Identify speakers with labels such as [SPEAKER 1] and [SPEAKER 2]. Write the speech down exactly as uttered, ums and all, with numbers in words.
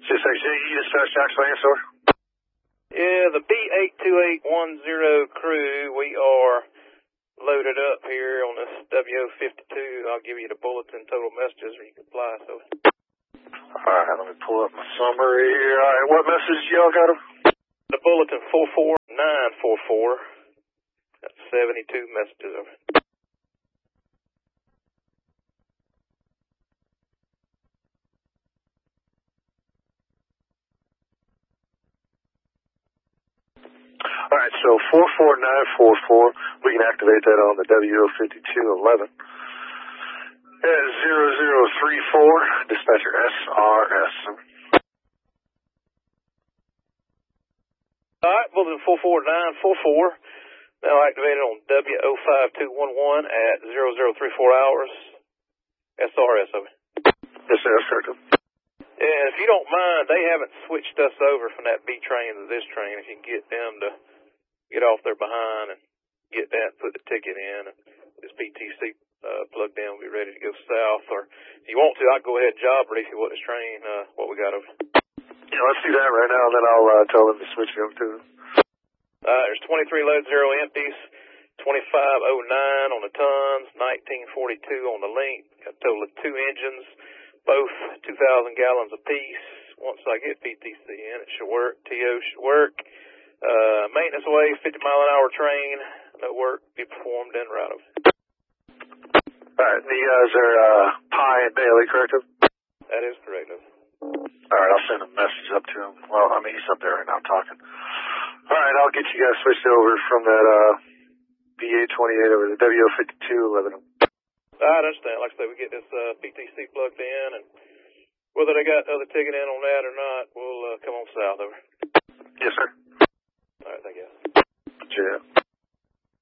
[SPEAKER 1] six X J E, dispatch Jackson answer.
[SPEAKER 2] Yeah, the B eight two eight one zero crew, we are loaded up here on this W O fifty-two. I'll give you the bulletin total messages or you can fly, so.
[SPEAKER 1] Alright, let me pull up my summary here. Alright, what message y'all got him?
[SPEAKER 2] The bulletin four four nine four four. That's seventy-two messages of it.
[SPEAKER 1] Alright, so four four nine four four, we can activate that on the W O fifty-two eleven. At zero zero three four, dispatcher S R S.
[SPEAKER 2] Alright, bulletin four four nine four four. Now activated on W O five two one one at zero zero three four hours. S R S over.
[SPEAKER 1] Yes, sir, sir.
[SPEAKER 2] And if you don't mind, they haven't switched us over from that B train to this train. If you can get them to get off their behind and get that, put the ticket in, and this P T C uh, plugged in, we'll be ready to go south. Or if you want to, I'll go ahead and job brief you what this train, uh, what we got over.
[SPEAKER 1] Yeah, let's do that right now, and then I'll uh, tell them to switch you over to them.
[SPEAKER 2] Uh, there's twenty-three load, zero empties, twenty-five oh nine on the tons, nineteen forty-two on the length. Got a total of two engines, both two thousand gallons apiece. Once I get P T C in, it should work. T O should work. Uh, maintenance away, fifty mile an hour train. No work be performed en route.
[SPEAKER 1] Alright, the guys are uh, Pye and Bailey, correct?
[SPEAKER 2] That is correct.
[SPEAKER 1] Alright, I'll send a message up to him. Well, I mean, he's up there right now talking. Alright, I'll get you guys switched over from that uh, B eight twenty-eight over to W O fifty-two eleven.
[SPEAKER 2] I understand. Like I say, we get this uh, P T C plugged in, and whether they got other ticket in on that or not, we'll uh, come on south over.
[SPEAKER 1] Yes, sir.